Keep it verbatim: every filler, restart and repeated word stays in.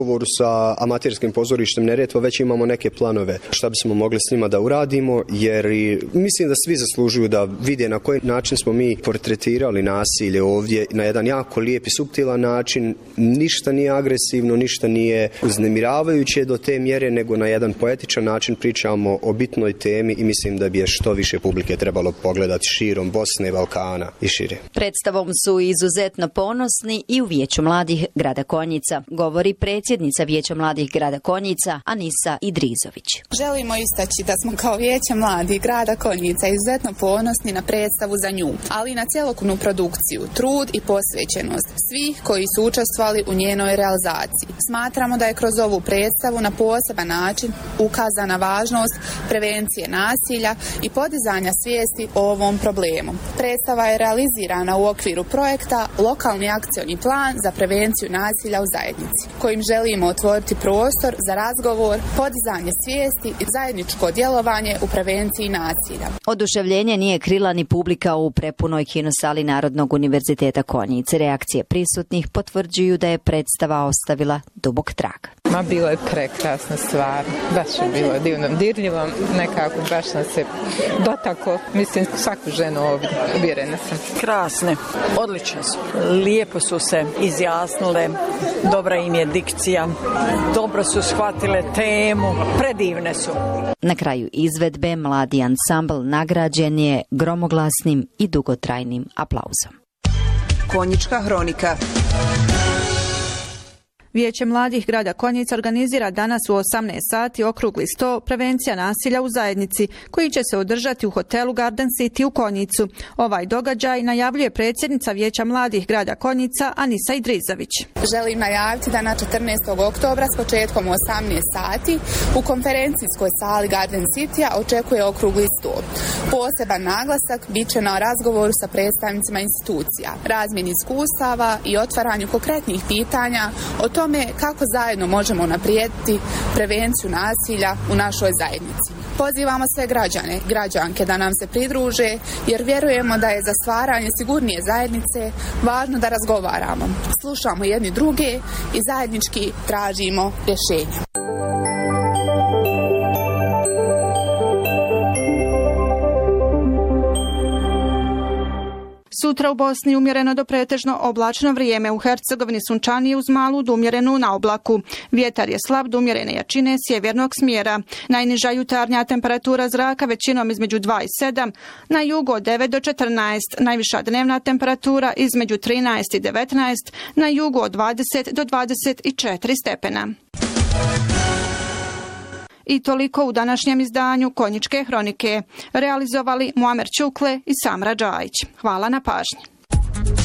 U ugovoru sa amaterskim pozorištem Neretva već imamo neke planove šta bismo mogli s njima da uradimo, jer mislim da svi zaslužuju da vide na koji način smo mi portretirali nasilje ovdje na jedan jako lijep i suptilan način. Ništa nije agresivno, ništa nije uznemiravajuće do te mjere, nego na jedan poetičan način pričamo o bitnoj temi i mislim da bi je što više publike trebalo pogledati širom Bosne, Balkana i šire. Predstavom su izuzetno ponosni i u Vijeću mladih grada Konjica, govori predsjednica Vijeća mladih grada Konjica Anisa Idrizović. Želimo istaći da smo kao Vijeće mladih grada Konjica izuzetno ponosni na predstavu za nju, ali i na cjelokupnu produkciju, trud i posvećenost svih koji su učestvovali u njenoj realizaciji. Smatramo da je kroz ovu predstavu na poseban način ukazana važnost prevencije nasilja i podizanja svijesti o ovom problemu. Predstava je realizirana u okviru projekta Lokalni akcioni plan za prevenciju nasilja u zajednici, kojim želimo otvoriti prostor za razgovor, podizanje svijesti i zajedničko djelovanje u prevenciji nasilja. Oduševljenje nije krila ni publika u prepunoj kinosali Narodnog univerziteta Konjice. Reakcije prisutnih potvrđuju da je predstava ostavila dubok trag. Ma, bilo je prekrasna stvar, baš je bilo divno, dirljivo, nekako baš nas se dotaklo, mislim svaku ženu ovdje, uvjerena sam. Krasne, odlične su, lijepo su se izjasnile, dobra im je dikcija, dobro su shvatile temu, predivne su. Na kraju izvedbe mladi ansambl nagrađen je gromoglasnim i dugotrajnim aplauzom. Konjička hronika. Vijeće mladih grada Konjica organizira danas u osamnaest sati okrugli sto prevencija nasilja u zajednici, koji će se održati u hotelu Garden City u Konjicu. Ovaj događaj najavljuje predsjednica Vijeća mladih grada Konjica Anisa Idrizović. Želim najaviti da na četrnaestog oktobra s početkom u osamnaest sati u konferencijskoj sali Garden City očekuje okrugli sto. Poseban naglasak bit će na razgovoru sa predstavnicima institucija, razmjeni iskustava i otvaranju konkretnih pitanja o tome kako zajedno možemo unaprijediti prevenciju nasilja u našoj zajednici. Pozivamo sve građane, građanke da nam se pridruže, jer vjerujemo da je za stvaranje sigurnije zajednice važno da razgovaramo, slušamo jedni druge i zajednički tražimo rješenja. Sutra u Bosni umjereno do pretežno oblačno vrijeme, u Hercegovini sunčanije uz malu do umjerenu na oblaku. Vjetar je slab do umjerene jačine sjevernog smjera. Najniža jutarnja temperatura zraka većinom između dva i sedam, na jugu od devet do četrnaest, najviša dnevna temperatura između trinaest i devetnaest, na jugu od dvadeset do dvadeset četiri stepena. I toliko u današnjem izdanju Konjičke hronike. Realizovali Muamer Čukle i Samra Džajić. Hvala na pažnji.